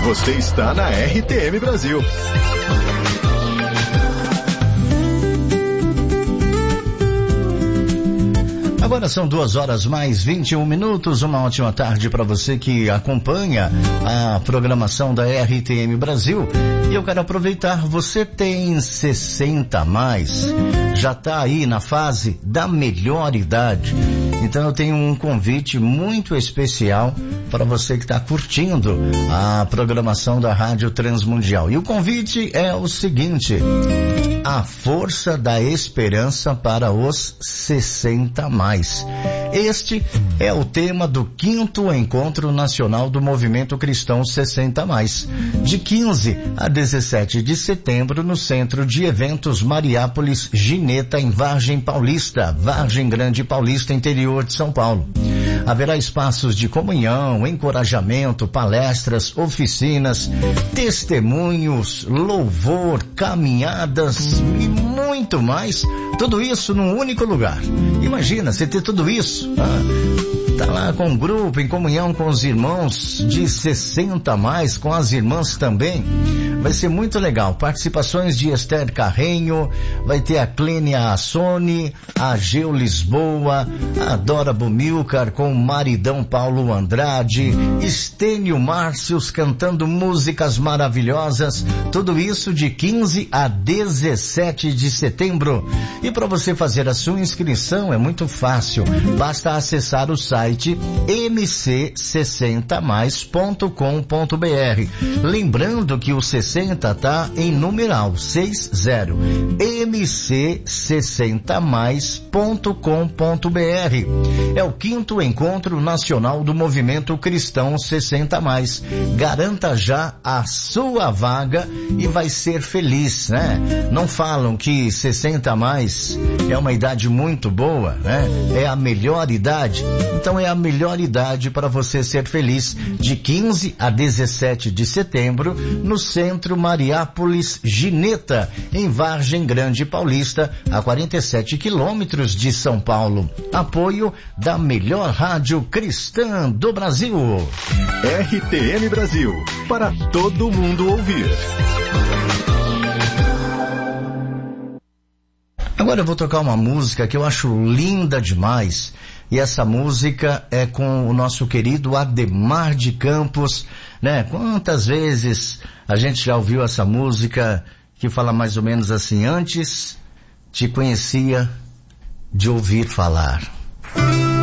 Você está na RTM Brasil. Agora são 2h mais 21. Uma ótima tarde para você que acompanha a programação da RTM Brasil. E eu quero aproveitar, você tem 60 a mais, já está aí na fase da melhor idade. Então eu tenho um convite muito especial para você que está curtindo a programação da Rádio Transmundial. E o convite é o seguinte: a força da esperança para os 60 a mais. Este é o tema do 5º Encontro Nacional do Movimento Cristão 60 a mais, de 15 a 17 de setembro, no Centro de Eventos Mariápolis Gineta, em Vargem Paulista, Vargem Grande Paulista, interior de São Paulo. Haverá espaços de comunhão, encorajamento, palestras, oficinas, testemunhos, louvor, caminhadas e muito mais. Tudo isso num único lugar. Imagina você ter tudo isso. Tá lá com um grupo, em comunhão com os irmãos de 60 a mais, com as irmãs também. Vai ser muito legal. Participações de Esther Carrenho, vai ter a Clênia Assone, a Geu Lisboa, a Dora Bumilcar com o maridão Paulo Andrade, Estênio Márcios cantando músicas maravilhosas. Tudo isso de 15 a 17 de setembro. E para você fazer a sua inscrição é muito fácil. Basta acessar o site mc60mais.com.br. Lembrando que o 60 tá em numeral 60, mc60mais.com.br. É o 5º Encontro Nacional do Movimento Cristão 60 a mais. Garanta já a sua vaga e vai ser feliz, né? Não falam que 60 a mais é uma idade muito boa, né? É a melhor idade. Então é a melhor idade para você ser feliz, de 15 a 17 de setembro, no Centro Mariápolis Gineta, em Vargem Grande Paulista, a 47 quilômetros de São Paulo. Apoio da melhor rádio cristã do Brasil. RTM Brasil, para todo mundo ouvir. Agora eu vou tocar uma música que eu acho linda demais. E essa música é com o nosso querido Ademar de Campos, né? Quantas vezes a gente já ouviu essa música que fala mais ou menos assim: antes te conhecia de ouvir falar.